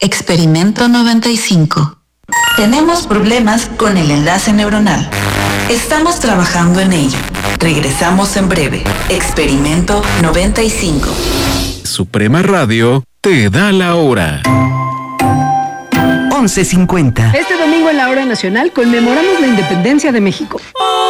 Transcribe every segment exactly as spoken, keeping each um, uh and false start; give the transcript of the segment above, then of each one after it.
Experimento noventa y cinco. Tenemos problemas con el enlace neuronal. Estamos trabajando en ello. Regresamos en breve. Experimento noventa y cinco. Suprema Radio te da la hora. once cincuenta. Este domingo en la Hora Nacional conmemoramos la independencia de México.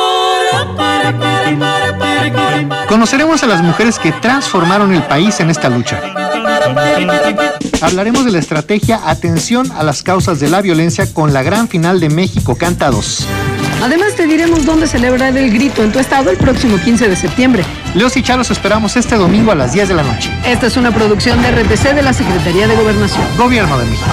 Conoceremos a las mujeres que transformaron el país en esta lucha. Hablaremos de la estrategia Atención a las causas de la violencia con la gran final de México Canta dos. Además te diremos dónde celebrar el grito en tu estado el próximo quince de septiembre. Leos y Charos esperamos este domingo a las diez de la noche. Esta es una producción de R T C de la Secretaría de Gobernación. Gobierno de México.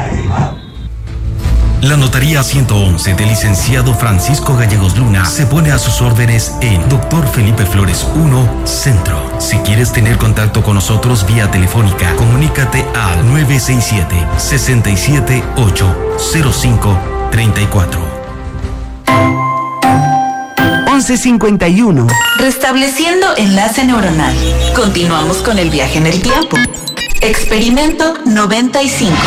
La Notaría ciento once del licenciado Francisco Gallegos Luna se pone a sus órdenes en Doctor Felipe Flores uno, Centro. Si quieres tener contacto con nosotros vía telefónica, comunícate al nueve seis siete, seis siete ocho, cero cinco tres cuatro. once cincuenta y uno. Restableciendo enlace neuronal. Continuamos con el viaje en el tiempo. Experimento noventa y cinco.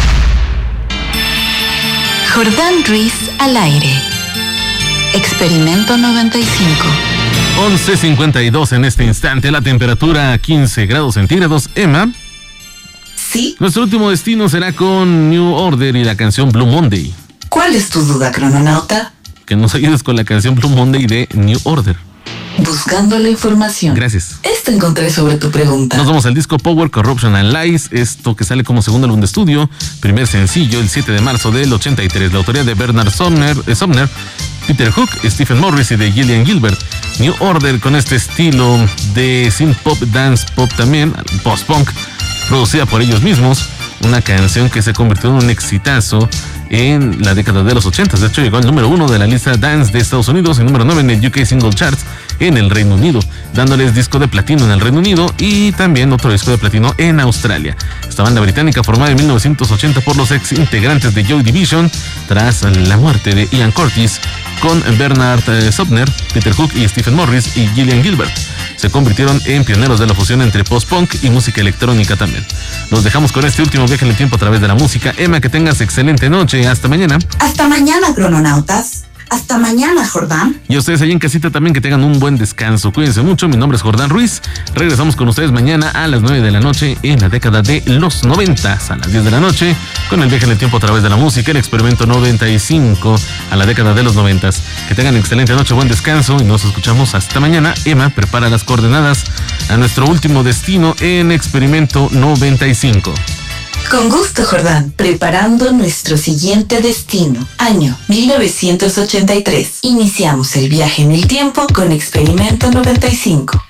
Jordán Ruiz al aire. Experimento noventa y cinco. once cincuenta y dos en este instante, la temperatura quince grados centígrados. Emma. Sí. Nuestro último destino será con New Order y la canción Blue Monday. ¿Cuál es tu duda, crononauta? Que nos ayudes con la canción Blue Monday de New Order. Buscando la información. Gracias. Esto encontré sobre tu pregunta. Nos vamos al disco Power, Corruption and Lies, esto que sale como segundo álbum de estudio, primer sencillo el siete de marzo del ochenta y tres, la autoría de Bernard Sumner, eh, Sumner Peter Hook, Stephen Morris y de Gillian Gilbert. New Order con este estilo de synth pop, dance pop también, post-punk, producida por ellos mismos, una canción que se convirtió en un exitazo en la década de los ochenta. De hecho, llegó al número uno de la lista Dance de Estados Unidos y número nueve en el U K Single Charts en el Reino Unido, dándoles disco de platino en el Reino Unido y también otro disco de platino en Australia. Esta banda británica, formada en mil novecientos ochenta por los ex integrantes de Joy Division, tras la muerte de Ian Curtis, con Bernard eh, Sumner, Peter Hook y Stephen Morris y Gillian Gilbert, se convirtieron en pioneros de la fusión entre post-punk y música electrónica también. Los dejamos con este último viaje en el tiempo a través de la música. Emma, que tengas excelente noche. Hasta mañana. Hasta mañana, crononautas. Hasta mañana, Jordán. Y a ustedes allá en casita también, que tengan un buen descanso. Cuídense mucho. Mi nombre es Jordán Ruiz. Regresamos con ustedes mañana a las nueve de la noche en la década de los noventa, a las diez de la noche, con el viaje en el tiempo a través de la música, el experimento noventa y cinco a la década de los noventa. Que tengan excelente noche, buen descanso y nos escuchamos hasta mañana. Emma, prepara las coordenadas a nuestro último destino en experimento noventa y cinco. Con gusto, Jordán. Preparando nuestro siguiente destino. Año mil novecientos ochenta y tres. Iniciamos el viaje en el tiempo con experimento noventa y cinco.